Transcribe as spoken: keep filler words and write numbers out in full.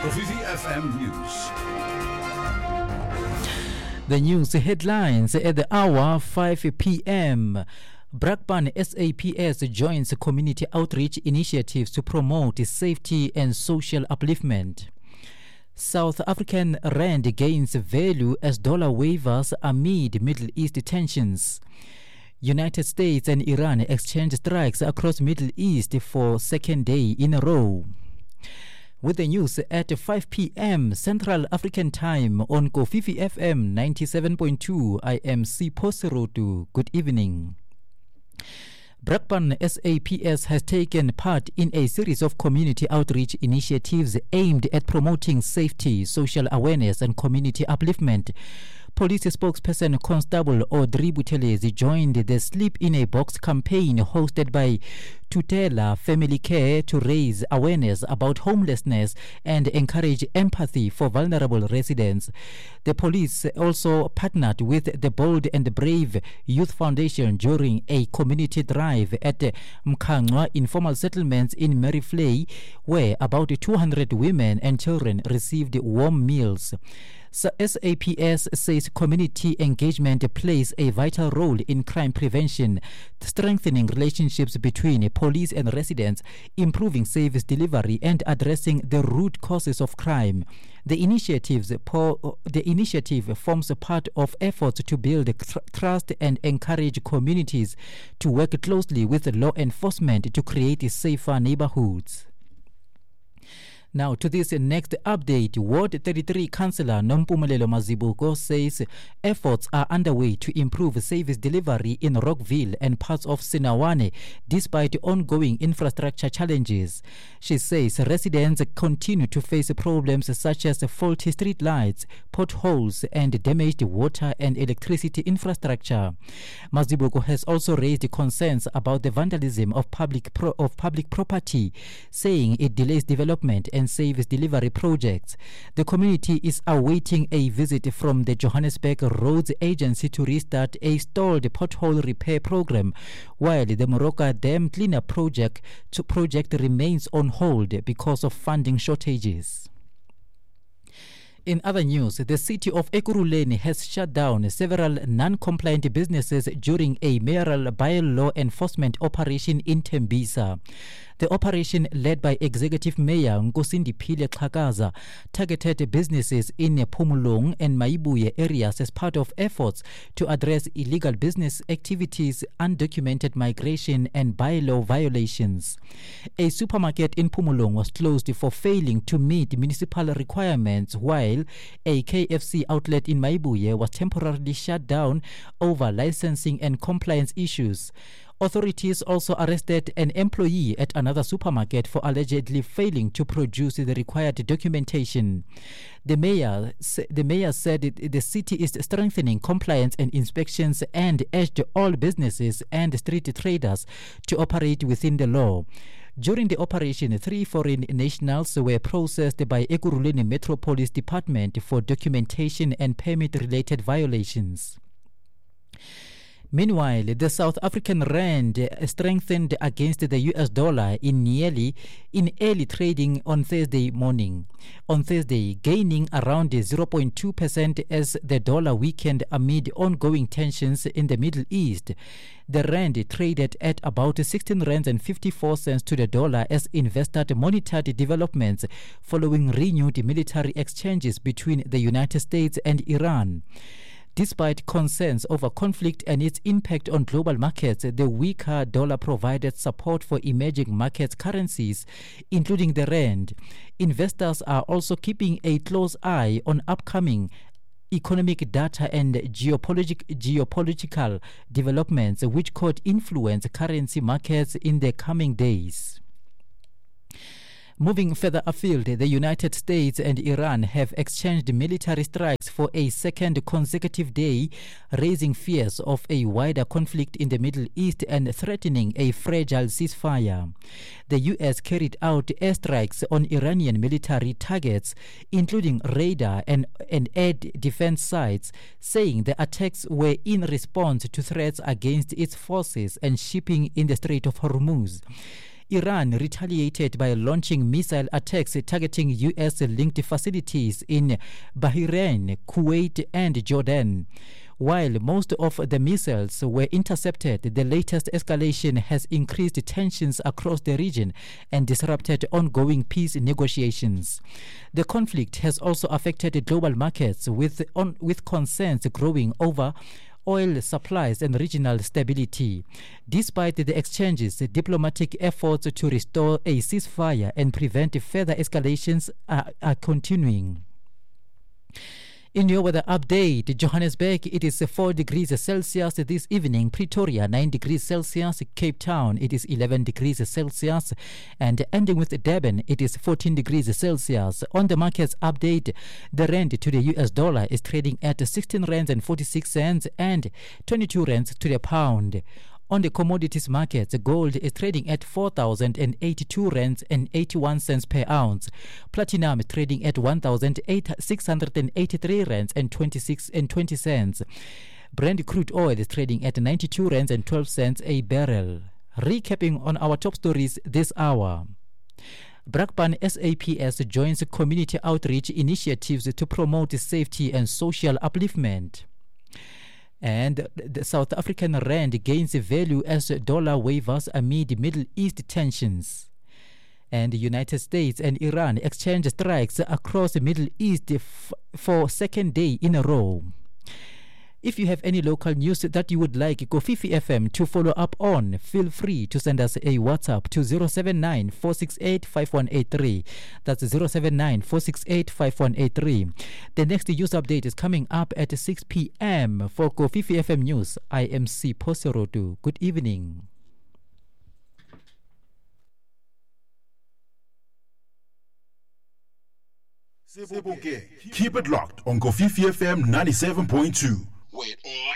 Kofifi F M News. The news headlines at the hour five p.m. Brakpan SAPS joins community outreach initiatives to promote safety and social upliftment. South African rand gains value as dollar wavers amid Middle East tensions. United States and Iran exchange strikes across Middle East for second day in a row. With the news at five p.m. Central African Time on Kofifi F M ninety-seven point two, I am Sipho Serotu. Good evening. Brakpan SAPS has taken part in a series of community outreach initiatives aimed at promoting safety, social awareness and community upliftment. Police spokesperson Constable Audrey Buthelezi joined the Sleep in a Box campaign hosted by Tutela Family Care to raise awareness about homelessness and encourage empathy for vulnerable residents. The police also partnered with the Bold and Brave Youth Foundation during a community drive at Mkangwa Informal Settlements in Mariflay, where about two hundred women and children received warm meals. So SAPS says community engagement plays a vital role in crime prevention, strengthening relationships between police and residents, improving service delivery, and addressing the root causes of crime. The initiatives po- the initiative forms a part of efforts to build tr- trust and encourage communities to work closely with law enforcement to create safer neighborhoods. Now to this next update, Ward thirty-three Councillor Nompumelelo Mazibuko says efforts are underway to improve service delivery in Rockville and parts of Sinawane despite ongoing infrastructure challenges. She says residents continue to face problems such as faulty street lights, potholes and damaged water and electricity infrastructure. Mazibuko has also raised concerns about the vandalism of public pro- of public property, saying it delays development and service delivery projects. The community is awaiting a visit from the Johannesburg Roads Agency to restart a stalled pothole repair program, while the Moroka Dam cleanup project to project remains on hold because of funding shortages. In other news, the city of Ekurhuleni has shut down several non-compliant businesses during a mayoral bylaw enforcement operation in Tembisa. The operation, led by Executive Mayor Nkosindiphi Xhakaza, targeted businesses in Phomolong and Maibuye areas as part of efforts to address illegal business activities, undocumented migration and bylaw violations. A supermarket in Phomolong was closed for failing to meet municipal requirements, while a K F C outlet in Maibuye was temporarily shut down over licensing and compliance issues. Authorities also arrested an employee at another supermarket for allegedly failing to produce the required documentation. The mayor, the mayor said it, the city is strengthening compliance and inspections and urged all businesses and street traders to operate within the law. During the operation, three foreign nationals were processed by Ekurhuleni Metro Police Department for documentation and permit-related violations. Meanwhile, the South African rand strengthened against the U S dollar in nearly in early trading on Thursday morning. On Thursday, gaining around zero point two percent as the dollar weakened amid ongoing tensions in the Middle East. The rand traded at about sixteen rands and fifty-four cents to the dollar as investors monitored developments following renewed military exchanges between the United States and Iran. Despite concerns over conflict and its impact on global markets, the weaker dollar provided support for emerging market currencies, including the rand. Investors are also keeping a close eye on upcoming economic data and geopolitic, geopolitical developments, which could influence currency markets in the coming days. Moving further afield, the United States and Iran have exchanged military strikes for a second consecutive day, raising fears of a wider conflict in the Middle East and threatening a fragile ceasefire. The U S carried out airstrikes on Iranian military targets, including radar and, and air defense sites, saying the attacks were in response to threats against its forces and shipping in the Strait of Hormuz. Iran retaliated by launching missile attacks targeting U S-linked facilities in Bahrain, Kuwait, and Jordan. While most of the missiles were intercepted, the latest escalation has increased tensions across the region and disrupted ongoing peace negotiations. The conflict has also affected global markets, with, on, with concerns growing over oil supplies and regional stability. Despite the exchanges, diplomatic efforts to restore a ceasefire and prevent further escalations are, are continuing. In your weather update, Johannesburg, it is four degrees Celsius this evening. Pretoria, nine degrees Celsius. Cape Town, it is eleven degrees Celsius. And ending with Durban, it is fourteen degrees Celsius. On the markets update, the rand to the U S dollar is trading at sixteen rands and forty-six cents and twenty-two rands to the pound. On the commodities markets, gold is trading at four thousand eighty-two rands and eighty-one cents per ounce. Platinum is trading at one thousand six hundred eighty-three rands and twenty-six and twenty cents. Brent crude oil is trading at ninety-two rands and twelve cents a barrel. Recapping on our top stories this hour. Brakpan S A P S joins community outreach initiatives to promote safety and social upliftment. And the South African rand gains value as dollar wavers amid Middle East tensions. And the United States and Iran exchange strikes across the Middle East f- for second day in a row. If you have any local news that you would like Kofifi F M to follow up on, feel free to send us a WhatsApp to zero seven nine, four six eight, five one eight three. That's zero seven nine, four six eight, five one eight three. The next news update is coming up at six p.m. For Kofifi F M News, I am C. Posorodu. Good evening. Keep it locked on Kofifi F M ninety-seven point two. Wait,